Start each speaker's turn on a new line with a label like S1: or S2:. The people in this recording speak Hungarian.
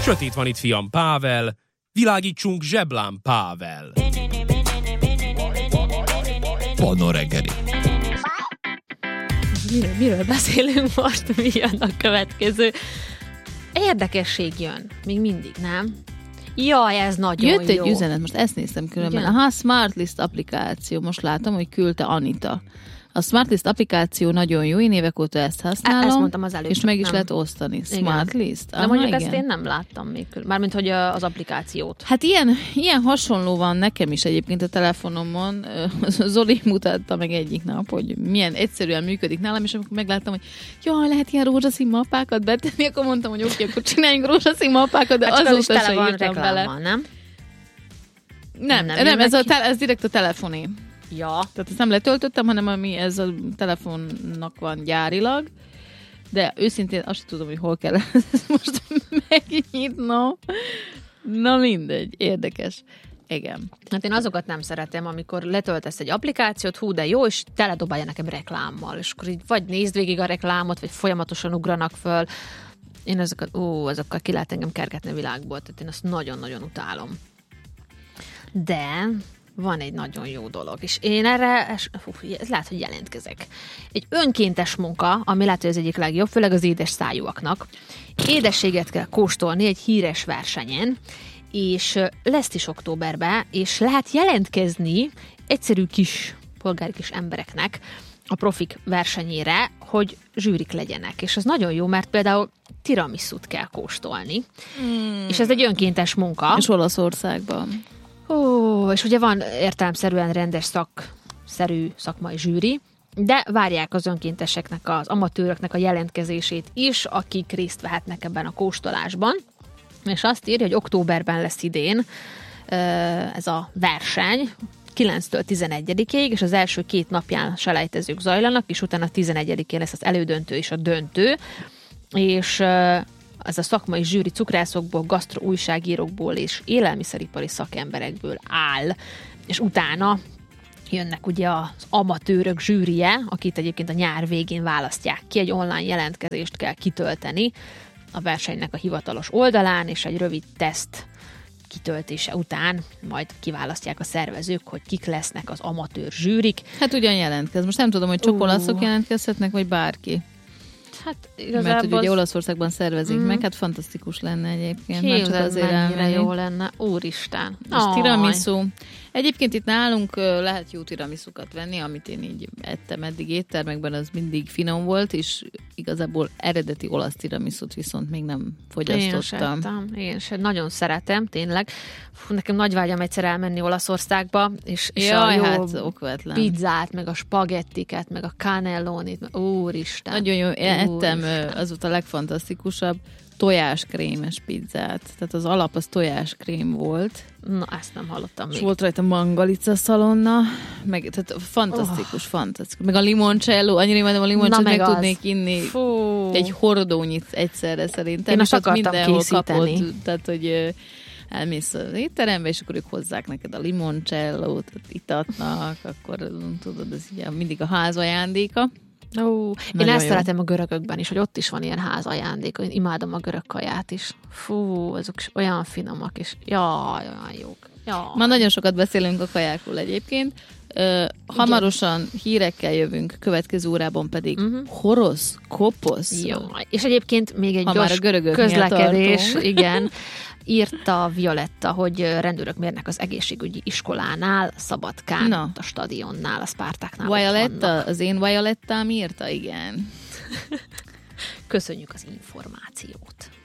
S1: Sötét van itt, fiam, Pável, világítsunk zseblámpával. Panna reggeli.
S2: Miről beszélünk most? Mi jön a következő? Érdekesség jön. Még mindig, nem? Jaj, ez nagyon
S3: Jött
S2: jó.
S3: egy üzenet, most ezt néztem különben.
S2: Igen.
S3: Aha, Smartlist applikáció. Most látom, hogy küldte Anita. A Smartlist applikáció nagyon jó, én évek óta ezt használom.
S2: Ezt mondtam az előbb,
S3: és
S2: csak
S3: meg is
S2: nem.
S3: lehet osztani. Smartlist?
S2: De mondjuk ezt én nem láttam még. Mármint, hogy az applikációt.
S3: Hát ilyen hasonló van nekem is egyébként a telefonomon. Zoli mutatta meg egyik nap, hogy milyen egyszerűen működik nálam, és amikor megláttam, hogy jaj, lehet ilyen rózsaszín mappákat betenni, akkor mondtam, hogy oké, akkor csináljunk rózsaszín mappákat, de
S2: hát
S3: azóta se
S2: van
S3: írtam bele.
S2: nem?
S3: Nem, ez direkt a telefoné.
S2: Ja.
S3: Tehát ezt nem letöltöttem, hanem ami ez a telefonnak van gyárilag, de őszintén azt sem tudom, hogy hol kell ezt most megnyitnom. Na mindegy, érdekes. Igen.
S2: Hát én azokat nem szeretem, amikor letöltesz egy applikációt, hú, de jó, és teledobálja nekem reklámmal, és akkor így vagy nézd végig a reklámot, vagy folyamatosan ugranak föl. Én azokkal ki lehet engem kergetni a világból, tehát én azt nagyon-nagyon utálom. De van egy nagyon jó dolog, és én erre, ez lehet, hogy jelentkezek. Egy önkéntes munka, ami lehet, hogy az egyik legjobb, főleg az édes szájúaknak. Édességet kell kóstolni egy híres versenyen, és lesz is októberben, és lehet jelentkezni egyszerű polgári kis embereknek a profik versenyére, hogy zsűrik legyenek. És ez nagyon jó, mert például tiramisút kell kóstolni, és ez egy önkéntes munka.
S3: És Olaszországban.
S2: És ugye van értelemszerűen rendes szakmai zsűri, de várják az önkénteseknek, az amatőröknek a jelentkezését is, akik részt vehetnek ebben a kóstolásban. És azt írja, hogy októberben lesz idén ez a verseny, 9-től 11-ig, és az első 2 napján selejtezők zajlanak, és utána 11-én lesz az elődöntő és a döntő, és ez a szakmai zsűri cukrászokból, gasztroújságírókból és élelmiszeripari szakemberekből áll, és utána jönnek ugye az amatőrök zsűrije, akit egyébként a nyár végén választják ki, egy online jelentkezést kell kitölteni a versenynek a hivatalos oldalán, és egy rövid teszt kitöltése után majd kiválasztják a szervezők, hogy kik lesznek az amatőr zsűrik.
S3: Hát ugyan jelentkezz. Most nem tudom, hogy csak olaszok jelentkezhetnek, vagy bárki.
S2: Hát igazából...
S3: Mert hogy ugye Olaszországban szervezik meg, hát fantasztikus lenne egyébként.
S2: Képzeld, mennyire jó lenne. Úristen.
S3: És tiramisu. Egyébként itt nálunk lehet jó tiramisukat venni, amit én így ettem eddig éttermekben, az mindig finom volt, és igazából eredeti olasz tiramisut viszont még nem fogyasztottam.
S2: Én sem. Nagyon szeretem, tényleg. Nekem nagy vágyam egyszer elmenni Olaszországba, és
S3: jaj,
S2: a jó
S3: hát,
S2: pizzát, meg a spagettiket, meg a cannellonit, úristen.
S3: Nagyon jó, ettem, az volt a legfantasztikusabb tojáskrémes pizzát. Tehát az alap az tojáskrém volt.
S2: Na, ezt nem hallottam még.
S3: És volt rajta mangalica szalonna, meg tehát fantasztikus. Meg a limoncello, annyira imádom a limoncello, meg tudnék inni egy hordónyit egyszerre szerintem.
S2: Én azt akartam
S3: mindenhol
S2: készíteni.
S3: kapod, tehát hogy elmész az étterembe, és akkor ők hozzák neked a limoncello-t, itatnak, akkor tudod, ez ugye mindig a ház ajándéka.
S2: Én ezt szeretem a görögökben is, hogy ott is van ilyen házajándék. Én imádom a görög kaját is. Azok olyan finomak, és olyan jók.
S3: Ma nagyon sokat beszélünk a kajákról egyébként. Hamarosan hírekkel jövünk, következő órában pedig horoszkoposz.
S2: És egyébként még egy gyors közlekedés. Igen. Írta Violetta, hogy rendőrök mérnek az egészségügyi iskolánál, Szabadkán, a stadionnál, a Spartaknál.
S3: Violetta, az én Violettám írta, igen.
S2: Köszönjük az információt.